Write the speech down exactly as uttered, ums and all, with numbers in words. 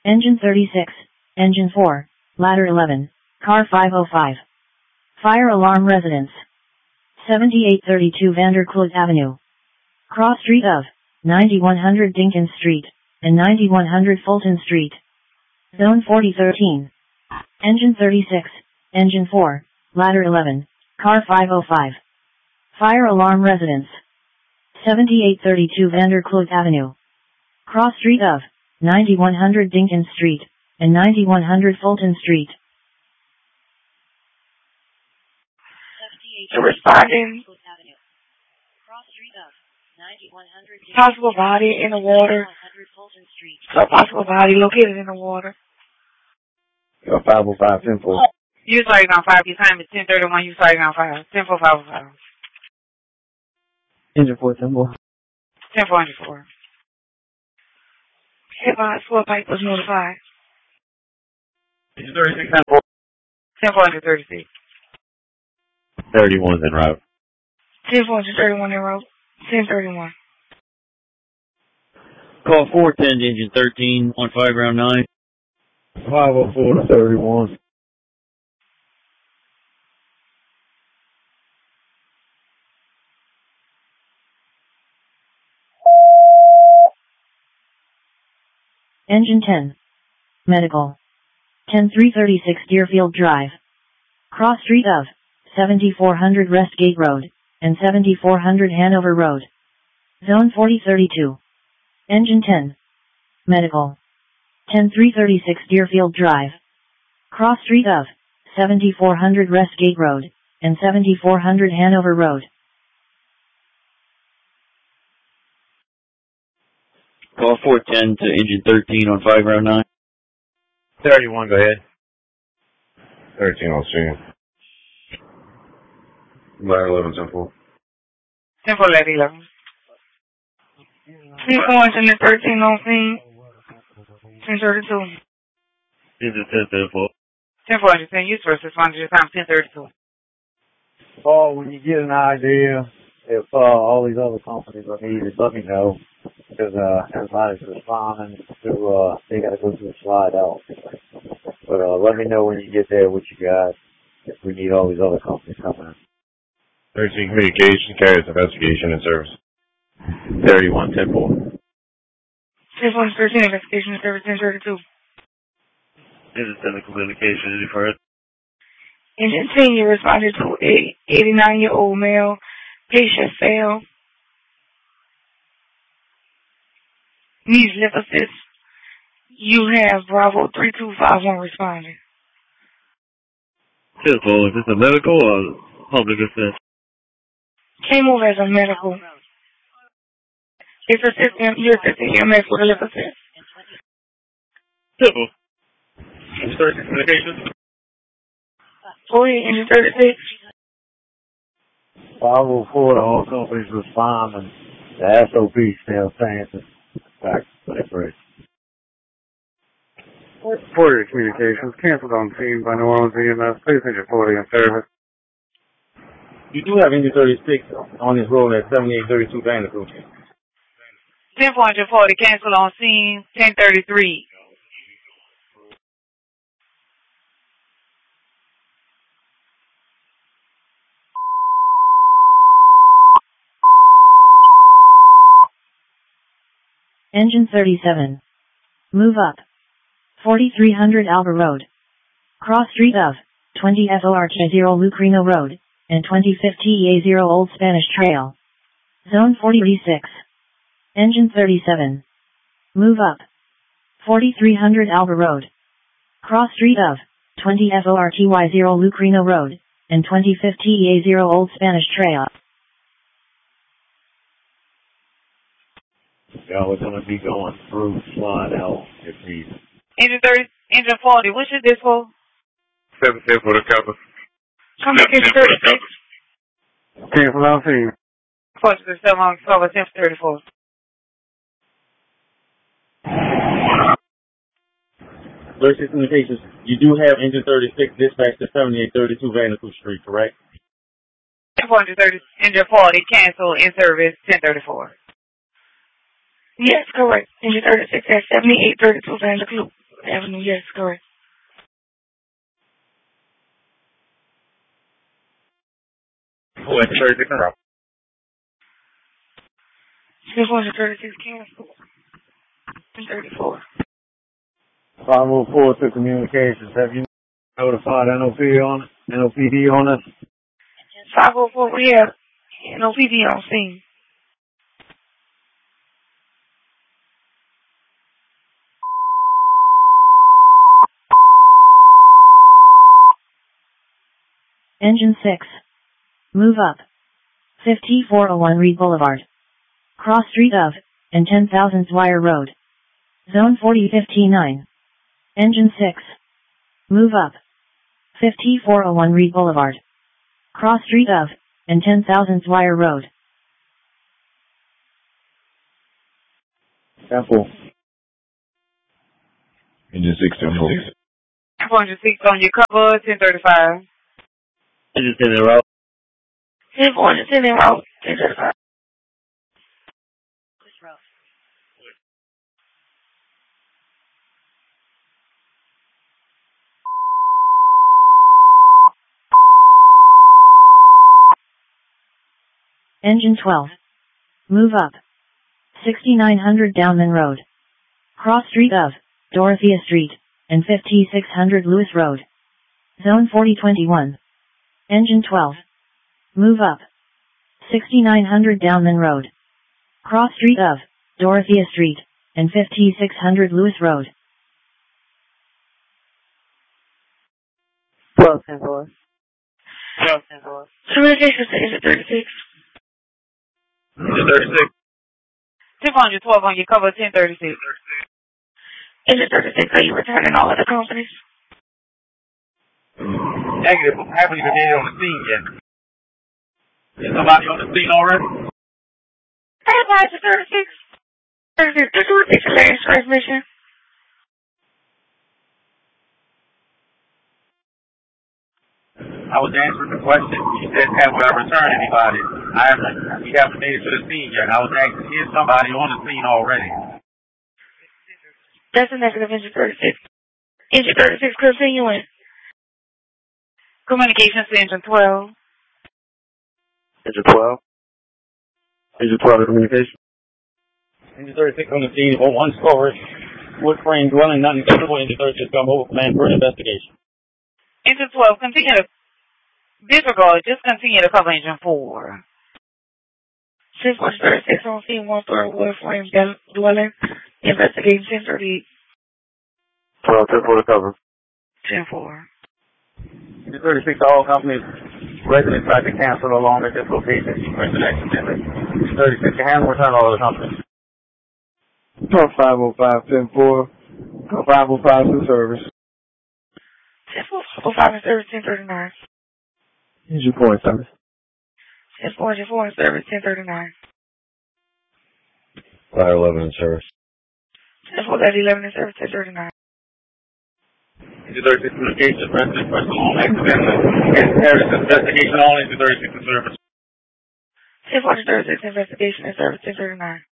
Engine thirty-six, Engine four, Ladder eleven, Car five oh five. Fire alarm residence. seventy-eight thirty-two Vanderklut Avenue. Cross street of ninety-one hundred Dinkins Street and ninety-one hundred Fulton Street. Zone forty thirteen. Engine thirty-six, Engine four, Ladder eleven, Car five oh five. Fire alarm residence. seventy-eight thirty-two Vanderklut Avenue. Cross street of ninety-one hundred Dinkins Street and ninety-one hundred Fulton Street. Responding. Possible body in the water. So possible body located in the water. five oh five, ten four. You starting on five. Your time is ten thirty-one. You starting on five. ten four, five oh five. Engine four, ten four. ten four, engine four. Advise floor pipe was notified. Engine thirty-six, ten four. ten four, engine thirty-six. thirty-one's en route. ten four, engine thirty-one en route. ten thirty-one. Call four ten, engine thirteen, on five ground nine. five oh four to thirty-one. Engine ten. Medical. ten three thirty-six Deerfield Drive. Cross street of seventy-four hundred Restgate Road and seventy-four hundred Hanover Road. Zone forty thirty-two. Engine ten. Medical. ten three thirty-six Deerfield Drive. Cross street of seventy-four hundred Restgate Road and seventy-four hundred Hanover Road. Call four ten to engine thirteen on five ground nine. thirty-one, go ahead. thirteen on scene. Ladder eleven, ten four. ten four, ladder eleven. ten four, engine thirteen on scene. ten thirty-two. Engine ten, ten four. ten four, engine ten. You first respond to your time, ten thirty-two. Paul, when you get an idea if uh, all these other companies are needed, let me know. Because uh, everybody's responding to, uh, they got to go through the slide out. But uh, let me know when you get there what you got, if we need all these other companies coming in. thirteen communication, carries investigation and service. thirty-one, ten four. ten four, thirteen, investigation and service, ten thirty-two. Engine ten communication, any further? Engine ten, you responded to a eighty-nine-year-old male patient fail. Needs lip assist. You have Bravo three two five one responding. ten four, is this a medical or public assist? Came over as a medical. It's assisting, you're assisting E M S with a lip assist. ten four. Engine thirty-six communications. Oh, yeah, engine thirty-six. five oh four to all companies responding. The S O P still standing. Back to the bridge. forty communications, canceled on scene by New Orleans E M S, please engine forty in service. You do have engine thirty-six on this road at seventy-eight thirty-two Vanderklut. ten four, engine forty, cancel on scene, ten thirty-three. Engine thirty-seven. Move up. forty-three hundred Alba Road. Cross street of twenty Fork zero Lucrino Road and twenty-fifth T A zero Old Spanish Trail. Zone forty-six. Engine thirty-seven. Move up. forty-three hundred Alba Road. Cross street of twenty Fork zero Lucrino Road and twenty-fifth T A zero Old Spanish Trail. Y'all are going to be going through slide out if needed. Engine thirty, engine forty, what is this for? seven ten for the cover. Come back, engine thirty-six. Cancel on scene. Question seven on cover, ten thirty-four. thirty-six communications, you do have engine thirty-six dispatch to seventy-eight thirty-two Vanderklut Street, correct? ten four, engine thirty, engine forty, cancel in service, ten thirty-four. Yes, correct. Engine thirty-six at seventy-eight thirty-two Vanderklut. Avenue, yes, correct. Oh, engine thirty-six in route. ten four, engine thirty-six cancel. thirty-four. five oh four to communications. Have you notified N O P on N O P D on this? five oh four, we have N O P D on scene. Engine six. Move up. fifty-four oh one Reed Boulevard. Cross street of, and ten thousand Dwyer Road. Zone forty fifty-nine. Engine six. Move up. fifty-four oh one Reed Boulevard. Cross street of, and ten thousand Dwyer Road. Temple. Engine six, Temple. four oh six on your cover, ten thirty-five. Engine ten in route. ten four, engine ten en route. ten thirty-five. Which road? Engine twelve. Move up. sixty-nine hundred Downman Road. Cross street of, Dorothea Street, and fifty-six hundred Lewis Road. Zone forty twenty-one. Engine twelve. Move up. sixty-nine hundred Downman Road. Cross street of, Dorothea Street, and fifty-six hundred Lewis Road. twelve ten four. twelve ten four. Communications to engine thirty-six. Engine thirty-six. ten four twelve on your cover, ten thirty-six. Engine thirty-six, are you returning all of the companies? Negative. Haven't even been on the scene yet. Is somebody on the scene already? I advise the thirty-six. thirty-six, did you repeat the last transmission? I was answering the question. You said, have we returned anybody? I haven't, we haven't made it to the scene yet. I was asking, is somebody on the scene already? That's a negative, engine thirty-six. Engine thirty-six, continuing. Communications to engine twelve. Engine twelve. Engine twelve to communication. Engine thirty-six on the scene for one story. Wood frame dwelling, nothing acceptable. Engine thirty-six come over command for an investigation. Engine twelve, continue to disregard, just continue to cover engine four. six one thirty-six on scene, one story wood frame dwelling. Investigating ten thirty. twelve, ten four to cover. ten four. Engine thirty-six, all companies, residents tried to cancel along at this location. Requested accidentally. Engine thirty-six, can handle return all of the companies. Call five oh five ten four. Call five oh five to service. ten four, oh five and service, ten thirty-nine. Engine four in service. ten four, engine four in service, ten thirty-nine. Fire eleven in service. ten four, that eleven in service, ten thirty-nine. Engine thirty-six communication, resident, person on accident. Investigation only, engine thirty-six in service. ten four, thirty-six, investigation in service, ten thirty-nine.